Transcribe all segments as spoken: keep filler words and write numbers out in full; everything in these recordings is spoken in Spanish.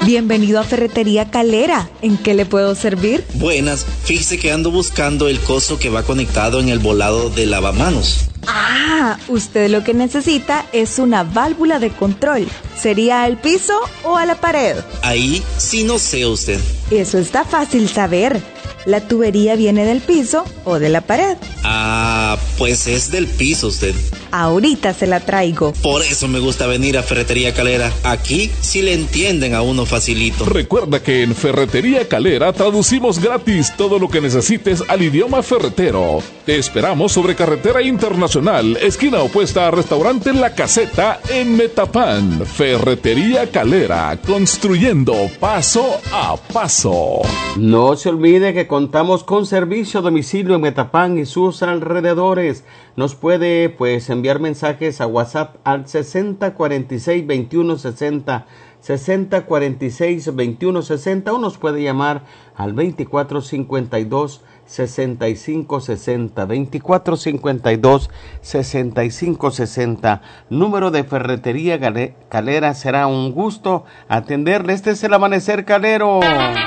Bienvenido a Ferretería Calera. ¿En qué le puedo servir? Buenas, fíjese que ando buscando el coso que va conectado en el volado de lavamanos. Ah, usted lo que necesita es una válvula de control. ¿Sería al piso o a la pared? Ahí sí no sé usted. Eso está fácil saber. ¿La tubería viene del piso o de la pared? Ah, pues es del piso usted. Ahorita se la traigo. Por eso me gusta venir a Ferretería Calera. Aquí sí le entienden a uno facilito. Recuerda que en Ferretería Calera traducimos gratis todo lo que necesites al idioma ferretero. Te esperamos sobre Carretera Internacional, esquina opuesta a Restaurante La Caseta en Metapán. Ferretería Calera, construyendo paso a paso. No se olvide que contamos con servicio a domicilio en Metapán y sus alrededores. Nos puede pues enviar mensajes a WhatsApp al sesenta cuarenta y seis veintiuno sesenta, sesenta cuarenta y seis veintiuno sesenta, o nos puede llamar al veinticuatro cincuenta y dos sesenta y cinco sesenta, veinticuatro cincuenta y dos sesenta y cinco sesenta. Número de Ferretería Calera. Será un gusto atenderle. Este es el Amanecer Calero.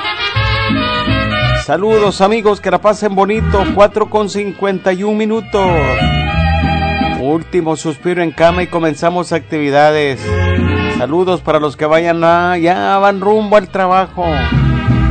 Saludos amigos, que la pasen bonito. Cuatro con cincuenta y un minutos. Último suspiro en cama y comenzamos actividades. Saludos para los que vayan a, ya van rumbo al trabajo.